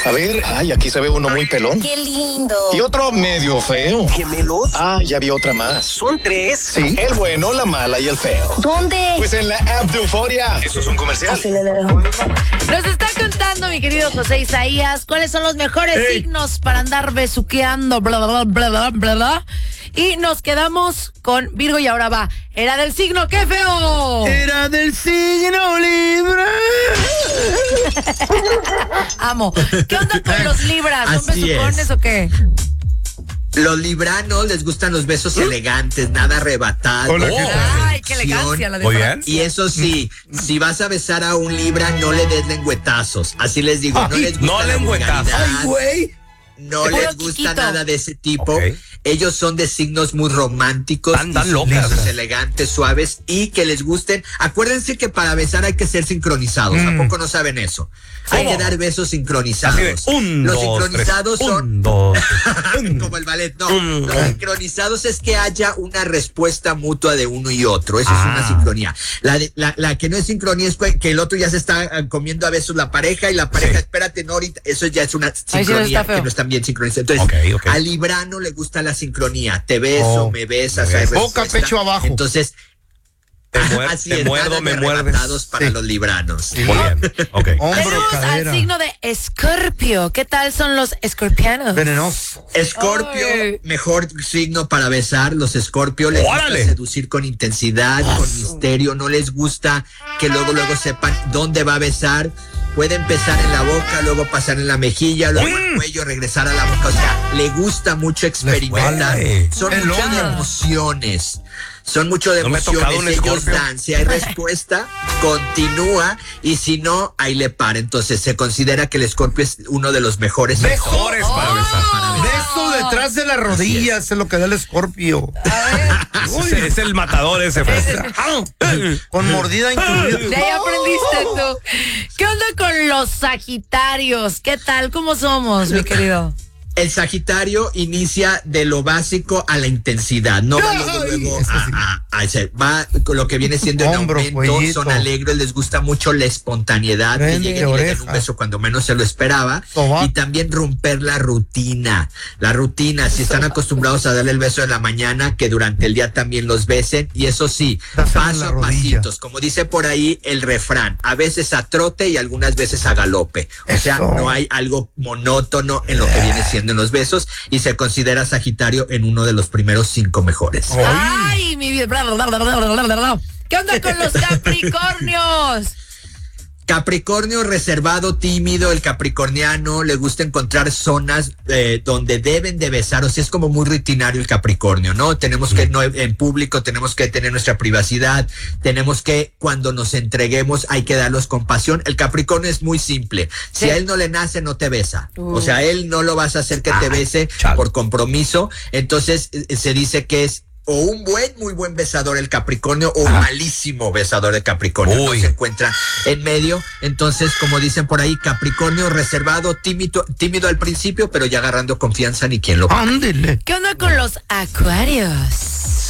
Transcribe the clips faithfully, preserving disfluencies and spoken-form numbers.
A ver, ay, aquí se ve uno muy pelón. ¡Qué lindo! Y otro medio feo. ¿Gemelos? Ah, ya vi otra más. ¿Son tres? Sí, el bueno, la mala y el feo. ¿Dónde? Pues en la app de Euforia. Eso es un comercial. Así le dejo. Nos está contando mi querido José Isaías cuáles son los mejores Hey. signos para andar besuqueando, bla, bla, bla, bla, bla, bla. Y nos quedamos con Virgo y ahora va. Era del signo, ¡qué feo! Era del signo Libra. Amo. ¿Qué onda con los Libras? ¿Son Así besucones es. o qué? Los libranos les gustan los besos elegantes, nada arrebatados. Hola, ¿qué tal? Ay, qué elegancia la de Muy bien. Francia. Y eso sí, si vas a besar a un libra, no le des lengüetazos. Así les digo, no Ay, les gusta no la lengüetazos. vulgaridad, Ay, güey. no Puro les gusta chiquito. nada de ese tipo. Ok. Ellos son de signos muy románticos, Tan, tan y locas. besos elegantes, suaves y que les gusten. Acuérdense que para besar hay que ser sincronizados. Mm. ¿A poco no saben eso? Hay ¿Cómo? que dar besos sincronizados. Así de, un, Los dos, sincronizados tres. son Un, dos, como el ballet, no. Mm. Los sincronizados es que haya una respuesta mutua de uno y otro. Eso Ah. es una sincronía. La, de- la, la que no es sincronía es que el otro ya se está ah, comiendo a besos la pareja y la pareja, Sí. espérate, no, ahorita. Eso ya es una sí está sincronía feo. que no están bien sincronizados. Entonces, Ok, ok. al librano le gusta la sincronía. Te beso, Oh, me besas, me hay besas. Boca, respuesta. pecho abajo. Entonces, Te, muer- así te es, muerdo, nada me de muerdes. arrebatados para Sí. los libranos. Muy bien, ok. Hombro, Tenemos cadera. al signo de Escorpio. ¿Qué tal son los escorpianos? Venenoso. Escorpio, Ay. mejor signo para besar. Los Escorpio les gusta ¡Órale! seducir con intensidad, con misterio. No les gusta que luego, luego sepan dónde va a besar. Puede empezar en la boca, luego pasar en la mejilla, luego el cuello, regresar a la boca. O sea, le gusta mucho experimentar. Órale. Son El mucho de hombro. emociones. Son mucho de No me ha tocado emociones. un Ellos Escorpio. dan. Si hay respuesta, continúa. Y si no, ahí le para. Entonces se considera que el Escorpio es uno de los mejores. Mejores para besar. Para besar. Beso detrás de las rodillas es lo que da el escorpio. Es, es el matador ese, pues. Con mordida incluida. De ahí aprendiste tú. ¿Qué onda con los Sagitarios? ¿Qué tal? ¿Cómo somos, mi querido? El Sagitario inicia de lo básico a la intensidad, no va luego, Ay, luego es que sí. a, a- a ese- va con lo que viene siendo en Hombro, aumento, cuellito. son alegres, les gusta mucho la espontaneidad, que Frente, lleguen y le den un oreja. beso cuando menos se lo esperaba, Sobaco. y también romper la rutina, la rutina, si están acostumbrados a darle el beso de la mañana, que durante el día también los besen, y eso sí, Dáselo en paso la a rodilla. pasitos, como dice por ahí el refrán, a veces a trote y algunas veces a galope, o sea, Eso. no hay algo monótono en lo que viene siendo en los besos, y se considera Sagitario en uno de los primeros cinco mejores. Ay, mi vida. Bla, bla, bla, bla, bla, bla, bla. ¿Qué onda con los Capricornios? Capricornio reservado, tímido, el capricorniano le gusta encontrar zonas eh, donde deben de besar, o sea, es como muy rutinario el Capricornio, ¿no? Tenemos que, no, en público, tenemos que tener nuestra privacidad, tenemos que, cuando nos entreguemos, hay que darlos con pasión. El Capricornio es muy simple, si Sí. a él no le nace, no te besa, Uh. o sea, a él no lo vas a hacer que te Ay, bese chale. por compromiso, entonces eh, se dice que es o un buen, muy buen besador el Capricornio o un malísimo besador de Capricornio. Uy. No se encuentra en medio. Entonces, como dicen por ahí, Capricornio reservado, tímido, tímido al principio, pero ya agarrando confianza ni quien lo paga. Ándele. ¿Qué onda con los Acuarios?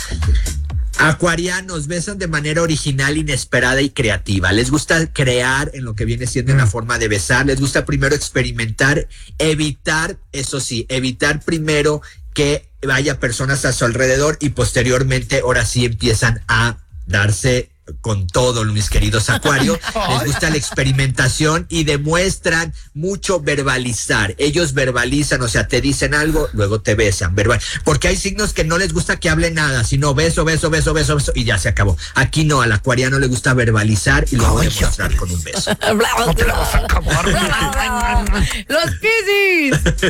Acuarianos besan de manera original, inesperada y creativa. Les gusta crear en lo que viene siendo en la forma de besar. Les gusta primero experimentar, evitar, eso sí, evitar primero que haya personas a su alrededor y posteriormente ahora sí empiezan a darse con todo, mis queridos Acuario. Les gusta la experimentación y demuestran mucho verbalizar. Ellos verbalizan, o sea, te dicen algo, luego te besan. Verbal. Porque hay signos que no les gusta que hable nada, sino beso, beso, beso, beso, beso, y ya se acabó. Aquí no, al acuariano le gusta verbalizar y luego Ay, demostrar con un beso. Los Piscis.